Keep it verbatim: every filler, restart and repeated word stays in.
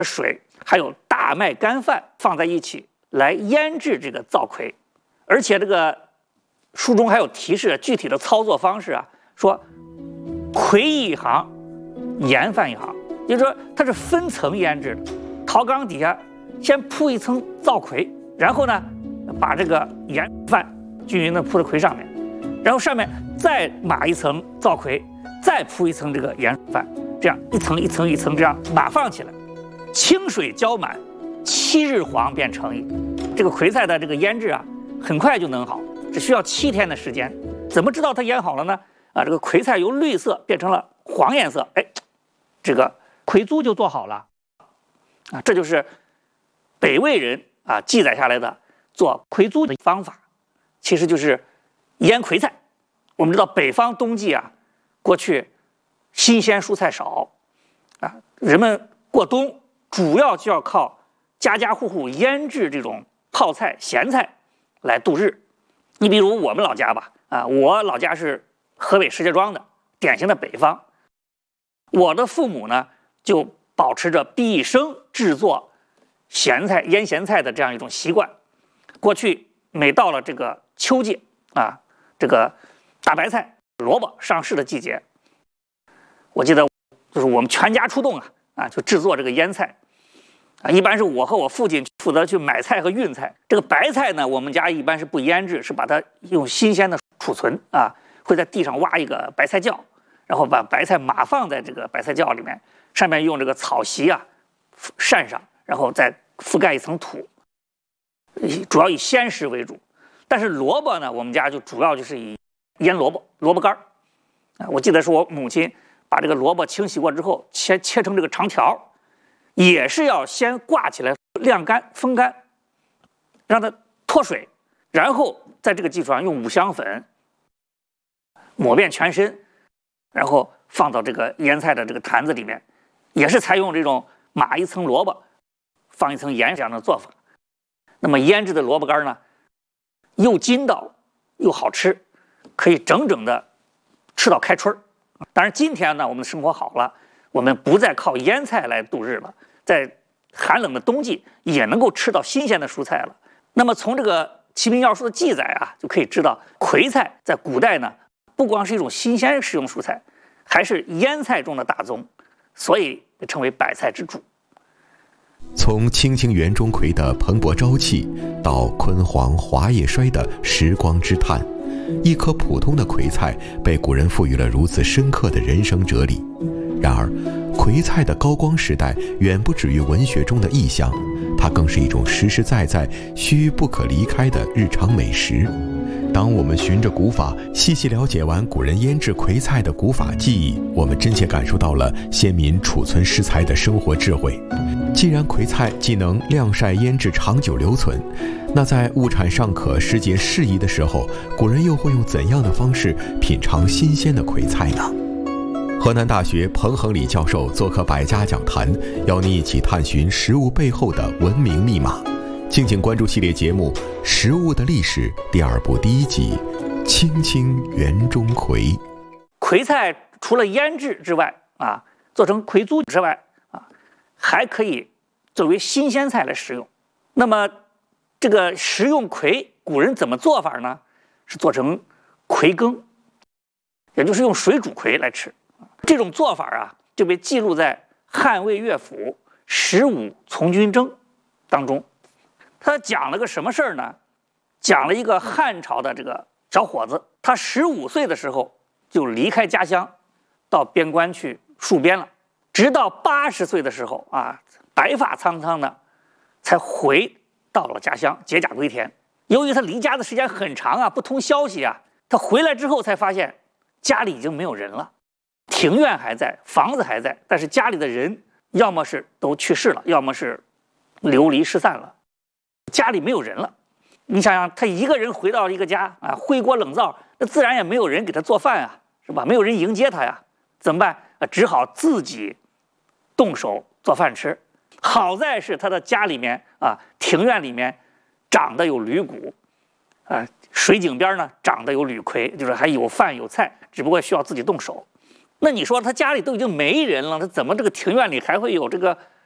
水还有大麦干饭放在一起来腌制这个灶葵，而且这个书中还有提示具体的操作方式啊，说葵一行，盐饭一行，也就是说它是分层腌制的。陶缸底下先铺一层灶葵，然后呢把这个盐饭均匀的铺在葵上面，然后上面再码一层灶葵，再铺一层这个盐饭，这样一层一层一层这样码放起来，清水浇满，七日黄便成矣。这个葵菜的这个腌制啊，很快就能好，只需要七天的时间。怎么知道它腌好了呢？啊，这个葵菜由绿色变成了黄颜色，哎，这个葵酥就做好了。啊，这就是北魏人啊记载下来的做葵酥的方法，其实就是腌葵菜。我们知道北方冬季啊，过去新鲜蔬菜少啊，人们过冬主要就要靠家家户户腌制这种泡菜、咸菜来度日。你比如我们老家吧，啊，我老家是河北石家庄的，典型的北方。我的父母呢，就保持着毕生制作咸菜、腌咸菜的这样一种习惯。过去每到了这个秋季啊，这个大白菜、萝卜上市的季节，我记得就是我们全家出动啊啊，就制作这个腌菜啊。一般是我和我父亲负责去买菜和运菜。这个白菜呢，我们家一般是不腌制，是把它用新鲜的储存啊，会在地上挖一个白菜窖，然后把白菜码放在这个白菜窖里面，上面用这个草席啊扇上，然后再覆盖一层土，主要以鲜食为主。但是萝卜呢，我们家就主要就是以腌萝卜、萝卜干啊。我记得是我母亲把这个萝卜清洗过之后，切切成这个长条，也是要先挂起来晾干、风干，让它脱水，然后在这个基础上用五香粉抹遍全身，然后放到这个腌菜的这个坛子里面，也是采用这种码一层萝卜，放一层盐这样的做法。那么腌制的萝卜干呢，又筋道又好吃，可以整整的吃到开春。当然今天呢，我们的生活好了，我们不再靠腌菜来度日了，在寒冷的冬季也能够吃到新鲜的蔬菜了。那么从这个《齐民要术》的记载啊，就可以知道葵菜在古代呢，不光是一种新鲜食用蔬菜，还是腌菜中的大宗，所以被称为百菜之主。 从清清园中葵的蓬勃朝气，到坤煌华叶衰的时光之叹，一颗普通的葵菜被古人赋予了如此深刻的人生哲理。然而，葵菜的高光时代远不止于文学中的意象，它更是一种实实在在、须不可离开的日常美食。当我们循着古法细细了解完古人腌制葵菜的古法技艺，我们真切感受到了先民储存食材的生活智慧。既然葵菜既能晾晒腌制长久留存，那在物产尚可、时节适宜的时候，古人又会用怎样的方式品尝新鲜的葵菜呢？河南大学彭恒礼教授做客百家讲坛，邀您一起探寻食物背后的文明密码。敬请关注系列节目《食物的历史》第二部第一集《清清园中葵》。 葵菜除了腌制之外啊，做成葵酥之外啊，还可以作为新鲜菜来食用。那么这个食用葵，古人怎么做法呢？是做成葵羹，也就是用水煮葵来吃。这种做法啊，就被记录在汉魏乐府《十五从军征》当中。他讲了个什么事儿呢？讲了一个汉朝的这个小伙子，他十五岁的时候就离开家乡，到边关去戍边了，直到八十岁的时候啊，白发苍苍的，才回到了家乡，解甲归田。由于他离家的时间很长啊，不通消息啊，他回来之后才发现家里已经没有人了，庭院还在，房子还在，但是家里的人要么是都去世了，要么是流离失散了。家里没有人了，你想想，他一个人回到一个家啊，灰锅冷灶，那自然也没有人给他做饭啊，是吧？没有人迎接他呀，怎么办？啊，只好自己动手做饭吃。好在是他的家里面啊，庭院里面长得有驴骨，啊，水井边呢长得有吕葵，就是还有饭有菜，只不过需要自己动手。那你说他家里都已经没人了，他怎么这个庭院里还会有这个